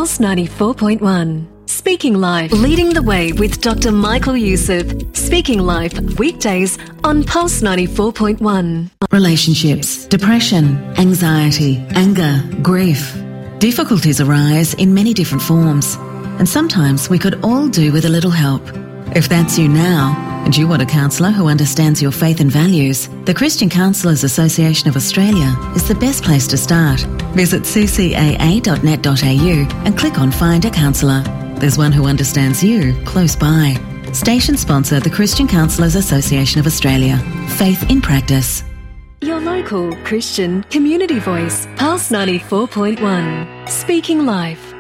Pulse 94.1. Speaking Life, leading the way with Dr. Michael Youssef. Speaking Life, weekdays on Pulse 94.1. Relationships, depression, anxiety, anger, grief. Difficulties arise in many different forms, and sometimes we could all do with a little help. If that's you now, and you want a counsellor who understands your faith and values, the Christian Counsellors Association of Australia is the best place to start. Visit ccaa.net.au and click on Find a Counsellor. There's one who understands you close by. Station sponsor, the Christian Counsellors Association of Australia. Faith in practice. Your local Christian community voice, Pulse 94.1. Speaking Life.